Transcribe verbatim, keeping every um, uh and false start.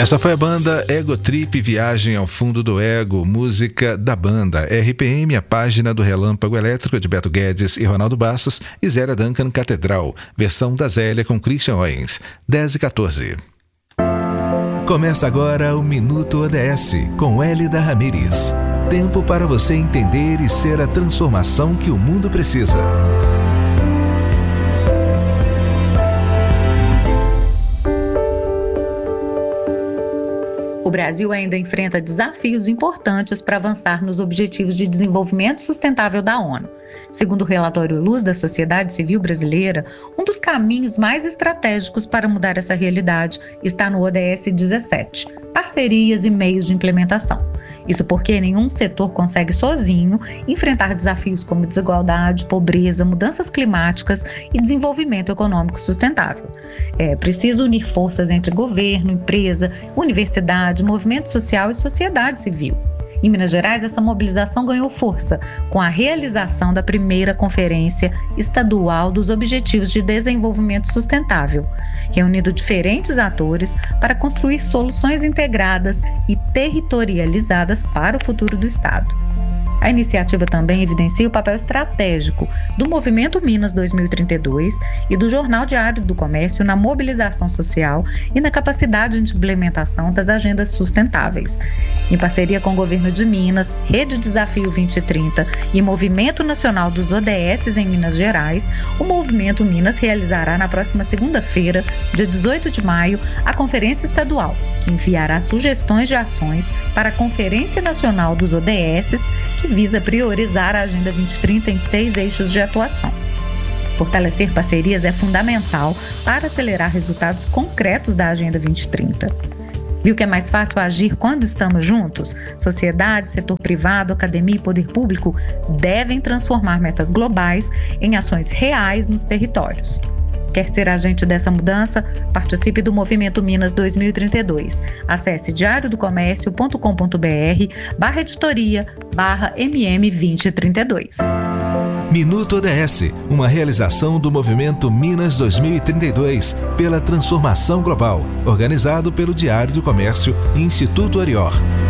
Essa foi a banda Ego Trip, Viagem ao Fundo do Ego, música da banda R P M, a página do Relâmpago Elétrico de Beto Guedes e Ronaldo Bastos, e Zélia Duncan Catedral, versão da Zélia com Christian Owens, dez e quatorze. Começa agora o Minuto O D S, com Hélida Ramírez. Tempo para você entender e ser a transformação que o mundo precisa. O Brasil ainda enfrenta desafios importantes para avançar nos Objetivos de Desenvolvimento Sustentável da ONU. Segundo o relatório Luz da Sociedade Civil Brasileira, um dos caminhos mais estratégicos para mudar essa realidade está no O D S dezessete, parcerias e meios de implementação. Isso porque nenhum setor consegue sozinho enfrentar desafios como desigualdade, pobreza, mudanças climáticas e desenvolvimento econômico sustentável. É preciso unir forças entre governo, empresa, universidade, movimento social e sociedade civil. Em Minas Gerais, essa mobilização ganhou força com a realização da primeira Conferência Estadual dos Objetivos de Desenvolvimento Sustentável, reunindo diferentes atores para construir soluções integradas e territorializadas para o futuro do Estado. A iniciativa também evidencia o papel estratégico do Movimento Minas dois mil e trinta e dois e do Jornal Diário do Comércio na mobilização social e na capacidade de implementação das agendas sustentáveis. Em parceria com o Governo de Minas, Rede Desafio vinte e trinta e Movimento Nacional dos O D S em Minas Gerais, o Movimento Minas realizará na próxima segunda-feira, dia dezoito de maio, a Conferência Estadual, que enviará sugestões de ações para a Conferência Nacional dos O D S, que visa priorizar a Agenda vinte e trinta em seis eixos de atuação. Fortalecer parcerias é fundamental para acelerar resultados concretos da Agenda vinte e trinta. Viu que é mais fácil agir quando estamos juntos? Sociedade, setor privado, academia e poder público devem transformar metas globais em ações reais nos territórios. Quer ser agente dessa mudança? Participe do Movimento Minas dois mil e trinta e dois. Acesse diariodocomércio.com.br barra editoria barra MM vinte e trinta e dois. Minuto O D S, uma realização do Movimento Minas dois mil e trinta e dois pela transformação global, organizado pelo Diário do Comércio e Instituto Arior.